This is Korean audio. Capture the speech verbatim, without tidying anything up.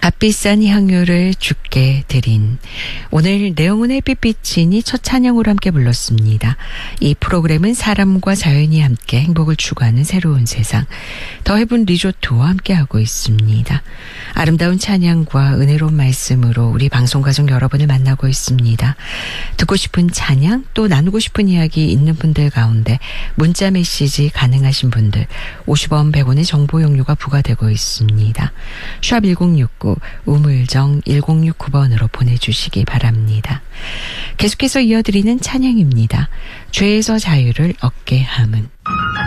값비싼 향유를 주께 드린 오늘 내용은 햇빛비치니 첫 찬양으로 함께 불렀습니다. 이 프로그램은 사람과 자연이 함께 행복을 추구하는 새로운 세상 더 헤븐 리조트와 함께하고 있습니다. 아름다운 찬양과 은혜로운 말씀으로 우리 방송가족 여러분을 만나고 있습니다. 듣고 싶은 찬양 또 나누고 싶은 이야기 있는 분들 가운데 문자 메시지 가능하신 분들 오십 원 백 원의 정보 용료가 부과되고 있습니다. 샵 일공육구 우물정 일공육구 번으로 보내주시기 바랍니다. 계속해서 이어드리는 찬양입니다. 죄에서 자유를 얻게 함은.